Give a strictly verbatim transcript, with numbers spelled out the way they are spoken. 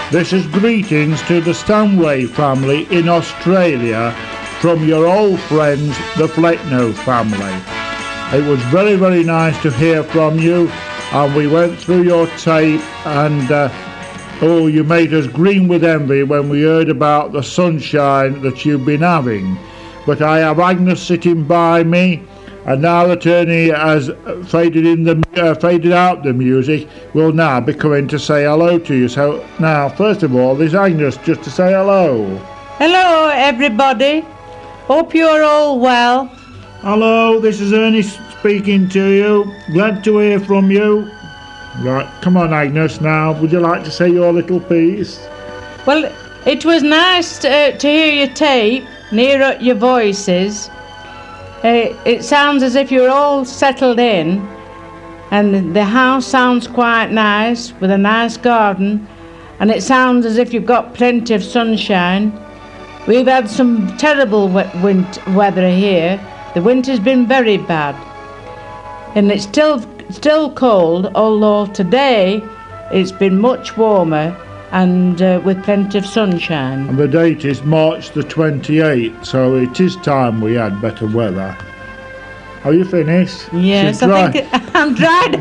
This is greetings to the Stanway family in Australia from your old friends, the Fletno family. It was very, very nice to hear from you, and we went through your tape, and uh, oh, you made us green with envy when we heard about the sunshine that you've been having. But I have Agnes sitting by me, and now that Ernie has faded in the uh, faded out the music, will now be coming to say hello to you. So now, first of all, there's Agnes just to say hello. Hello, everybody. Hope you're all well. Hello, this is Ernie speaking to you. Glad to hear from you. Right, come on, Agnes. Now, would you like to say your little piece? Well, it was nice to, to hear your tape, and hear your voices. Uh, it sounds as if you're all settled in, and the house sounds quite nice with a nice garden, and it sounds as if you've got plenty of sunshine. We've had some terrible wet winter weather here. The winter's been very bad, and it's still still cold, although today it's been much warmer and uh, with plenty of sunshine. And the date is March the twenty-eighth, so it is time we had better weather. Are you finished? Yes, I think it, I'm dried